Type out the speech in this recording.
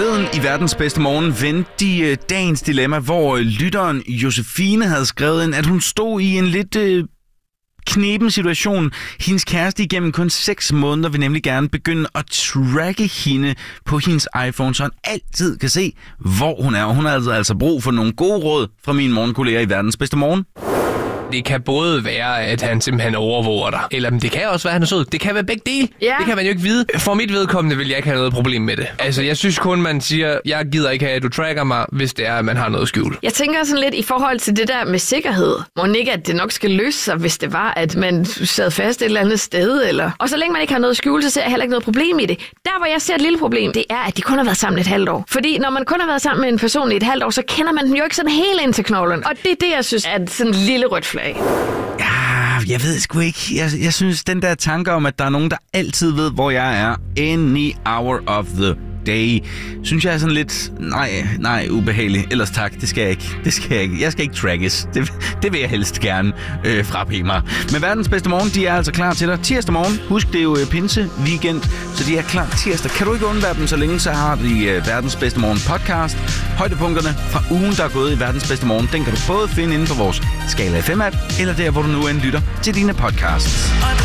Forleden i Verdens Bedste Morgen vendte de dagens dilemma, hvor lytteren Josefine havde skrevet ind, at hun stod i en lidt kneben situation. Hendes kæreste igennem kun 6 måneder vil nemlig gerne begynde at tracke hende på hendes iPhone, så han altid kan se, hvor hun er. Og hun har altså brug for nogle gode råd fra mine morgenkolleger i Verdens Bedste Morgen. Det kan både være, at han simpelthen overvåger dig, eller det kan også være, at han er sød. Det kan være begge dele. Ja. Det kan man jo ikke vide. For mit vedkommende vil jeg ikke have noget problem med det. Altså, jeg synes kun, man siger, jeg gider ikke have, at du tracker mig, hvis det er, at man har noget skjult. Jeg tænker sådan lidt i forhold til det der med sikkerhed. Må ikke, at det nok skal løse sig, hvis det var, at man sad fast et eller andet sted, eller... Og så længe man ikke har noget skjult, så ser jeg heller ikke noget problem i det. Der, hvor jeg ser et lille problem, det er, at de kun har været sammen et halvt år. Fordi når man kun har været sammen med en person i et halvt år, så kender man den jo ikke sådan helt ind til knoglen. Og det er det, jeg synes er sådan en lille rødt flag. Ja, jeg ved sgu ikke. Jeg synes, den der tanke om, at der er nogen, der altid ved, hvor jeg er, any hour of the day, synes jeg er sådan lidt, nej, ubehagelig. Ellers tak, det skal jeg ikke. Jeg skal ikke trackes. Det vil jeg helst gerne frabede mig. Men Verdens Bedste Morgen, de er altså klar til dig tirsdag morgen. Husk, det er jo pinse weekend, så de er klar tirsdag. Kan du ikke undvære dem så længe, så har de Verdens Bedste Morgen podcast. Højdepunkterne fra ugen, der er gået i Verdens Bedste Morgen, den kan du både finde inde på vores Skala FM-app, eller der, hvor du nu end lytter til dine podcasts.